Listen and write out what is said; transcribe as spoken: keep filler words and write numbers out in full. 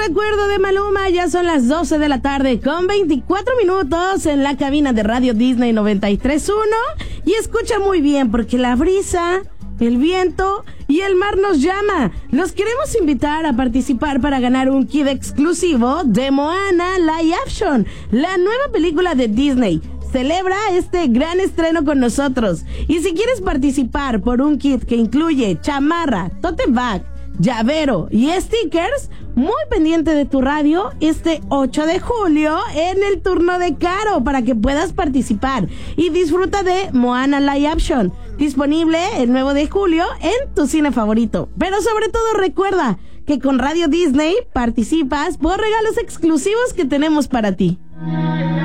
recuerdo de Maluma, ya son las doce de la tarde con veinticuatro minutos en la cabina de Radio Disney noventa y tres punto uno. Y escucha muy bien porque la brisa, el viento y el mar nos llama. Los queremos invitar a participar para ganar un kit exclusivo de Moana Live Action, la nueva película de Disney. Celebra este gran estreno con nosotros. Y si quieres participar por un kit que incluye chamarra, tote bag, llavero y stickers, muy pendiente de tu radio este ocho de julio en el turno de Caro para que puedas participar y disfruta de Moana Live Action, disponible el nueve de julio en tu cine favorito. Pero sobre todo recuerda que con Radio Disney participas por regalos exclusivos que tenemos para ti.